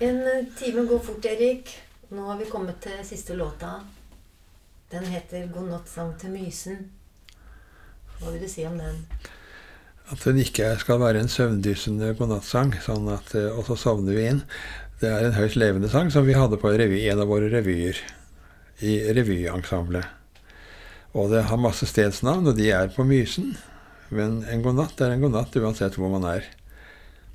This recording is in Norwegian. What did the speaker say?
En time går fort, Erik. Nå har vi kommet til siste låta. Den heter God nattsang til mysen. Hva vil du si om den? At den ikke skal være en søvndyssende godnattsang, sånn at, og så sovner vi inn. Det er en høyst levende sang som vi hadde på en av våre revyer, i revyensemblet. Og det har masse stedsnavn, og de er på mysen. Men en godnatt er en godnatt uansett hvor man er.